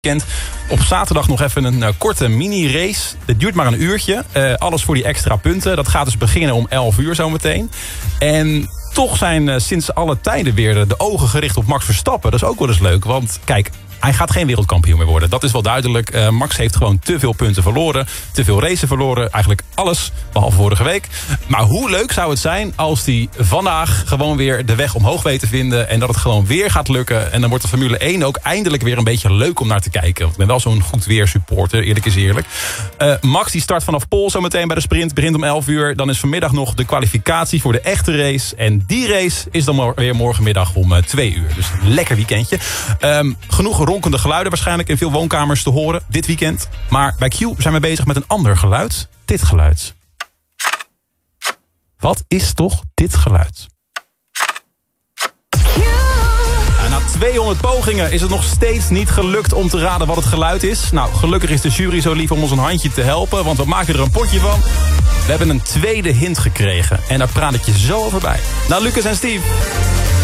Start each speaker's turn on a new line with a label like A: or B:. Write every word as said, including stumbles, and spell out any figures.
A: Weekend. Op zaterdag nog even een uh, korte mini-race. Het duurt maar een uurtje. Uh, alles voor die extra punten. Dat gaat dus beginnen om elf uur zometeen. En toch zijn uh, sinds alle tijden weer de, de ogen gericht op Max Verstappen. Dat is ook wel eens leuk, want kijk, hij gaat geen wereldkampioen meer worden. Dat is wel duidelijk. Uh, Max heeft gewoon te veel punten verloren. Te veel racen verloren. Eigenlijk alles, behalve vorige week. Maar hoe leuk zou het zijn als hij vandaag gewoon weer de weg omhoog weet te vinden. En dat het gewoon weer gaat lukken. En dan wordt de Formule één ook eindelijk weer een beetje leuk om naar te kijken. Want ik ben wel zo'n goed weer supporter, eerlijk is eerlijk. Uh, Max die start vanaf Pol zometeen bij de sprint. Begint om elf uur. Dan is vanmiddag nog de kwalificatie voor de echte race. En die race is dan weer morgenmiddag om uh, twee uur. Dus een lekker weekendje. Um, genoeg ronkende geluiden waarschijnlijk in veel woonkamers te horen dit weekend. Maar bij Q zijn we bezig met een ander geluid. Dit geluid. Wat is toch dit geluid? Ja, na tweehonderd pogingen is het nog steeds niet gelukt om te raden wat het geluid is. Nou, gelukkig is de jury zo lief om ons een handje te helpen, want we maken er een potje van. We hebben een tweede hint gekregen en daar praat ik je zo over bij. Nou, Lucas en Steve.